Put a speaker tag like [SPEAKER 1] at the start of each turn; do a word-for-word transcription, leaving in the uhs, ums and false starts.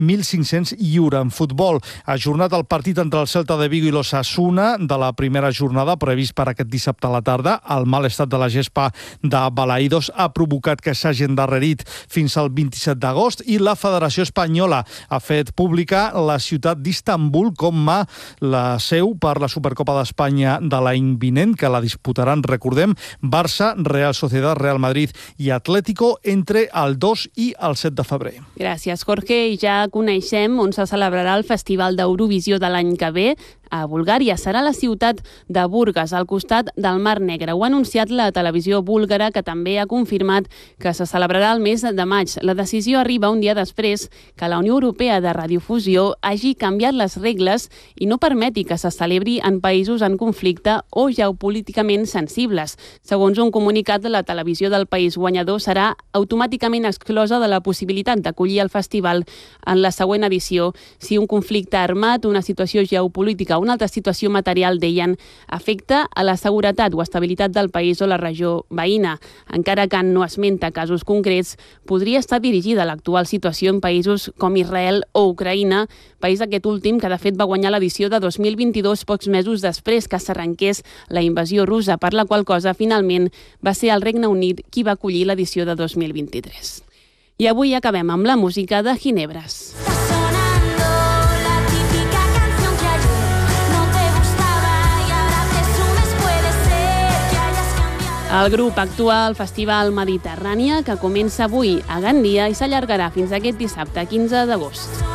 [SPEAKER 1] mil cinc-cents i u. En futbol, ajornat el partit entre el Celta de Vigo i l'Osasuna de la primera jornada previst per aquest dissabte a la tarda. El mal estat de la gespa de Balaïdos ha provocat que s'hagi endarrerit fins al vint-i-set d'agost i la Federació Espanyola ha fet pública la ciutat d'Istanbul com a la seu per la Supercopa d'Espanya de l'any vinent, que la disputaran, recordem, Barça, Real Sociedad, Real Madrid i Atlético entre el dos i el set de febrer.
[SPEAKER 2] Gràcies, Jorge. I ja coneixem on se celebrarà el Festival d'Eurovisió de l'any que ve. A Bulgària serà la ciutat de Burgas, al costat del Mar Negre. Ho ha anunciat la televisió búlgara, que també ha confirmat que se celebrarà el mes de maig. La decisió arriba un dia després que la Unió Europea de Radiofusió hagi canviat les regles i no permeti que se celebri en països en conflicte o geopolíticament sensibles. Segons un comunicat, la televisió del país guanyador serà automàticament exclosa de la possibilitat d'acollir el festival en la següent edició si un conflicte armat, una situació geopolítica una altra situació material, deien, afecta a la seguretat o estabilitat del país o la regió veïna. Encara que no esmenta casos concrets, podria estar dirigida a l'actual situació en països com Israel o Ucraïna, país aquest últim que de fet va guanyar l'edició de dos mil vint-i-dos pocs mesos després que s'arrenqués la invasió russa, per la qual cosa finalment va ser el Regne Unit qui va acollir l'edició de dos mil vint-i-tres. I avui acabem amb la música de Ginebras. El grup actua al Festival Mediterrània, que comença avui a Gandia i s'allargarà fins aquest dissabte, quinze d'agost.